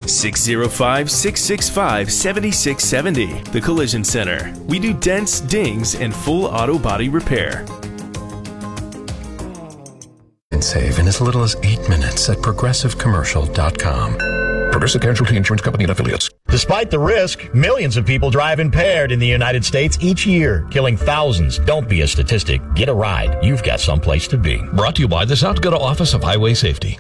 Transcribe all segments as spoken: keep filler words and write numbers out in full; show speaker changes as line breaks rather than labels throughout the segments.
six oh five, six six five, seven six seven oh. The Collision Center. We do dents, dings, and full auto body repair.
And save in as little as eight minutes at progressive commercial dot com.
Progressive Casualty Insurance Company and Affiliates.
Despite the risk, millions of people drive impaired in the United States each year, killing thousands. Don't be a statistic. Get a ride. You've got someplace to be.
Brought to you by the South Dakota Office of Highway Safety.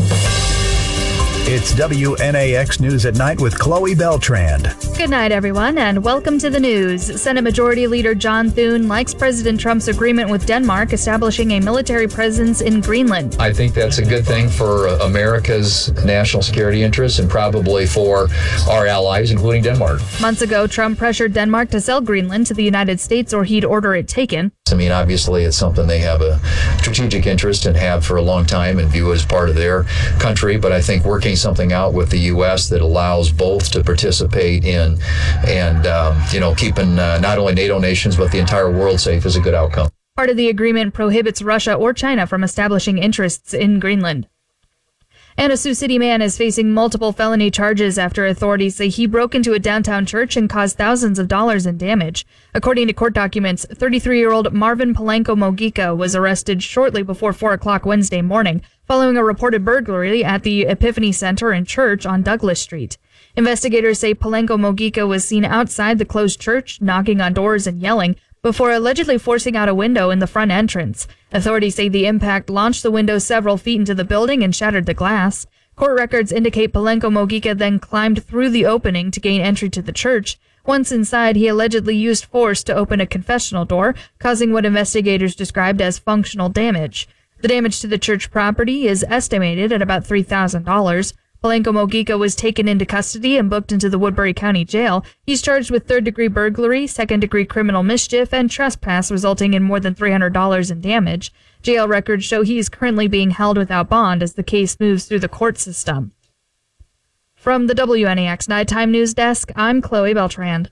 It's W N A X News at Night with Chloe Beltrand.
Good night, everyone, and welcome to the news. Senate Majority Leader John Thune likes President Trump's agreement with Denmark establishing a military presence in Greenland.
I think that's a good thing for America's national security interests and probably for our allies, including Denmark.
Months ago, Trump pressured Denmark to sell Greenland to the United States or he'd order it taken.
I mean, obviously, it's something they have a strategic interest and have for a long time and view as part of their country, but I think working something out with the U S that allows both to participate in and, um, you know, keeping uh, not only NATO nations but the entire world safe is a good outcome.
Part of the agreement prohibits Russia or China from establishing interests in Greenland. And a Sioux City man is facing multiple felony charges after authorities say he broke into a downtown church and caused thousands of dollars in damage. According to court documents, thirty-three-year-old Marvin Palenko Mogica was arrested shortly before four o'clock Wednesday morning, following a reported burglary at the Epiphany Center and Church on Douglas Street. Investigators say Palenko Mogica was seen outside the closed church, knocking on doors and yelling, before allegedly forcing out a window in the front entrance. Authorities say the impact launched the window several feet into the building and shattered the glass. Court records indicate Palenko Mogica then climbed through the opening to gain entry to the church. Once inside, he allegedly used force to open a confessional door, causing what investigators described as functional damage. The damage to the church property is estimated at about three thousand dollars. Palenko Mogica was taken into custody and booked into the Woodbury County Jail. He's charged with third-degree burglary, second-degree criminal mischief, and trespass resulting in more than three hundred dollars in damage. Jail records show he is currently being held without bond as the case moves through the court system. From the W N A X Nighttime News Desk, I'm Chloe Beltrand.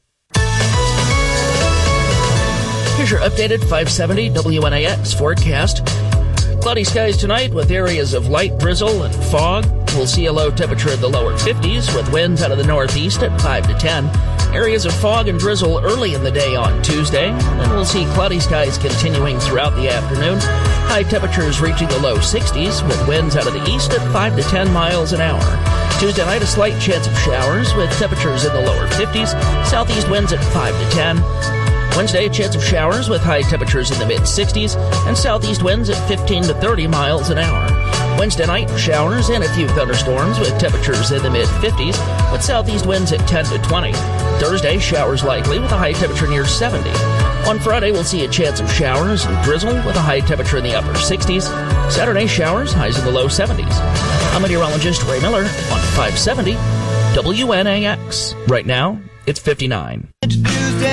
Here's your updated five seventy W N A X forecast. Cloudy skies tonight with areas of light drizzle and fog. We'll see a low temperature in the lower fifties with winds out of the northeast at five to ten. Areas of fog and drizzle early in the day on Tuesday. Then we'll see cloudy skies continuing throughout the afternoon. High temperatures reaching the low sixties with winds out of the east at five to ten miles an hour. Tuesday night, a slight chance of showers with temperatures in the lower fifties. Southeast winds at five to ten. Wednesday, a chance of showers with high temperatures in the mid-sixties and southeast winds at fifteen to thirty miles an hour. Wednesday night, showers and a few thunderstorms with temperatures in the mid-fifties, with southeast winds at ten to twenty. Thursday, showers likely with a high temperature near seventy. On Friday, we'll see a chance of showers and drizzle with a high temperature in the upper sixties. Saturday, showers, highs in the low seventies. I'm meteorologist Ray Miller on five seventy W N A X. Right now, it's fifty-nine.